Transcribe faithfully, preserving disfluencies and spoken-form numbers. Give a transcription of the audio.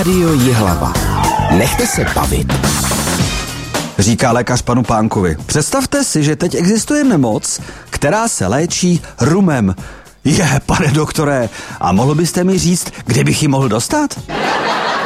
Rádio Jihlava. Nechte se bavit. Říká lékař panu Pánkovi. Představte si, že teď existuje nemoc, která se léčí rumem. Je, pane doktore, a mohl byste mi říct, kde bych ji mohl dostat?